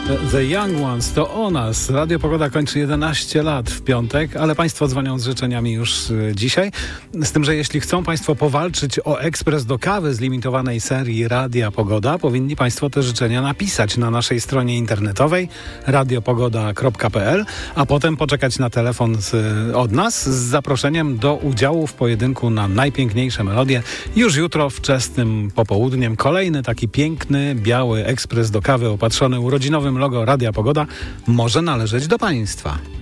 The Young Ones to o nas. Radio Pogoda kończy 11 lat w piątek, ale Państwo dzwonią z życzeniami już dzisiaj. Z tym, że jeśli chcą Państwo powalczyć o ekspres do kawy z limitowanej serii Radia Pogoda, powinni Państwo te życzenia napisać na naszej stronie internetowej radiopogoda.pl, a potem poczekać na telefon od nas z zaproszeniem do udziału w pojedynku na najpiękniejsze melodie. Już jutro wczesnym popołudniem kolejny taki piękny, biały ekspres do kawy opatrzony urodzinowym logo Radia Pogoda może należeć do Państwa.